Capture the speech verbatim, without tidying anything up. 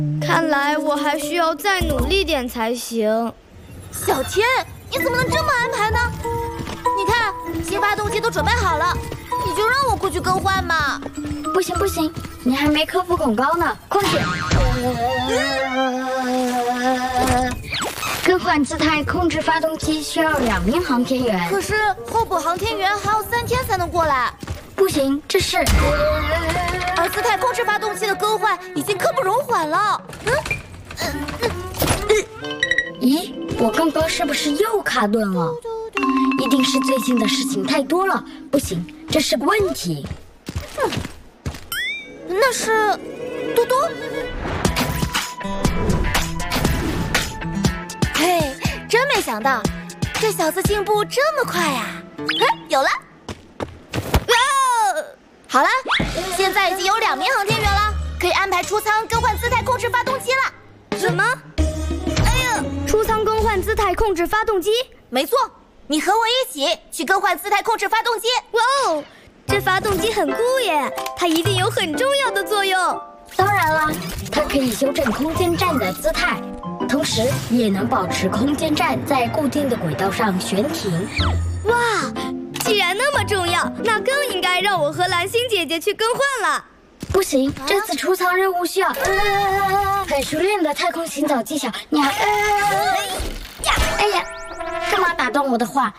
看来我还需要再努力点才行。 小天，你怎么能这么安排呢？你看，新发动机都准备好了，你就让我过去更换嘛。 不行不行，你还没克服恐高呢，快点！更换姿态控制发动机需要两名航天员， 可是候补航天员还要三天才能过来。 不行，这是…… 而姿态控制发动机的更换已经刻不容缓了。嗯， 咦，我刚刚是不是又卡顿了？一定是最近的事情太多了，不行，这是个问题。 嗯，那是多多。嘿，真没想到，这小子进步这么快呀！哎，有了！啊，好了，现在已经有两名航天员了，可以安排出舱更换姿态控制发动机了。 什么？哎呀，出舱更换姿态控制发动机？ 没错，你和我一起去更换姿态控制发动机。 哇哦，这发动机很酷耶，它一定有很重要的作用。 当然了，它可以修正空间站的姿态，同时也能保持空间站在固定的轨道上悬停。 哇，既然那么重要，那更应该让我和蓝星姐姐去更换了。 不行，这次出舱任务需要、呃、很熟练的太空行走技巧。你还、呃、呀，哎呀，干嘛打断我的话？